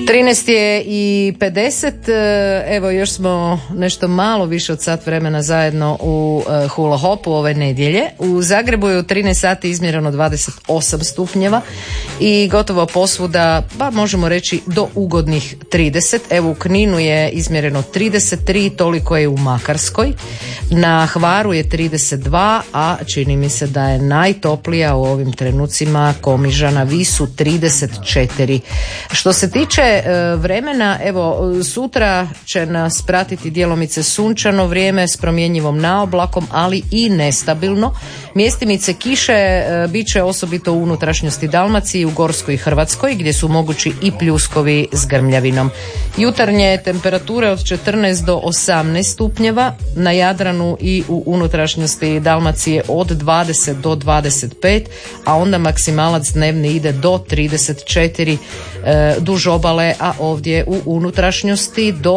13 je i 50, evo još smo nešto malo više od sat vremena zajedno u Hula Hopu ove nedjelje. U Zagrebu je u 13 sati izmjereno 28 stupnjeva i gotovo posvuda, pa možemo reći do ugodnih 30. Evo u Kninu je izmjereno 33, toliko je u Makarskoj. Na Hvaru je 32, a čini mi se da je najtoplija u ovim trenucima Komiža na Visu 34. Što se tiče vremena, evo sutra će nas pratiti djelomice sunčano vrijeme s promjenjivom naoblakom, ali i nestabilno. Mjestimice kiše bit će osobito u unutrašnjosti Dalmacije i u Gorskoj Hrvatskoj gdje su mogući i pljuskovi s grmljavinom. Jutarnje temperature od 14 do 18 stupnjeva, na Jadranu i u unutrašnjosti Dalmacije od 20 do 25, a onda maksimalac dnevni ide do 34 duž obale, a ovdje u unutrašnjosti do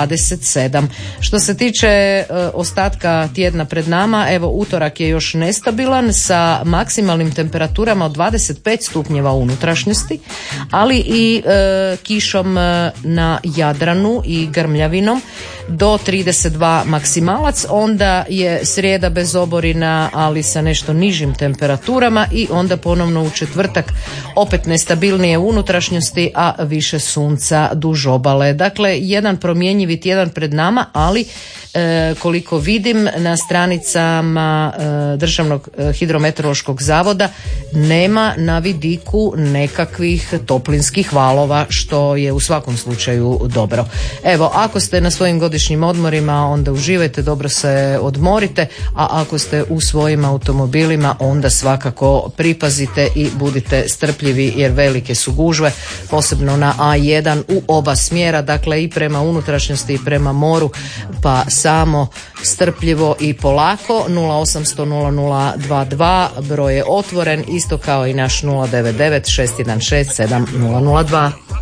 27. Što se tiče ostatka tjedna pred nama, evo utorak je još nestabilan sa maksimalnim temperaturama od 25 stupnjeva u unutrašnjosti, ali i kišom na Jadranu i grmljavinom do 32 maksimalac. Onda je srijeda bez oborina, ali sa nešto nižim temperaturama, i onda ponovno u četvrtak opet nestabilnije u unutrašnjosti, a više sunca duž obale. Dakle, jedan promjenjivi tjedan pred nama, ali koliko vidim na stranicama Državnog hidrometeorološkog zavoda nema na vidiku nekakvih toplinskih valova, što je u svakom slučaju dobro. Evo, ako ste na svojim godišnjim odmorima, onda uživajte, dobro se odmorite, a ako ste u svojim automobilima, onda svakako pripazite i budite strpljivi, jer velike su gužve, posebno na A1 u oba smjera, dakle i prema unutrašnjosti i prema moru, pa samo strpljivo i polako. 0800 0022 broj je otvoren, isto kao i naš 099 616 7002.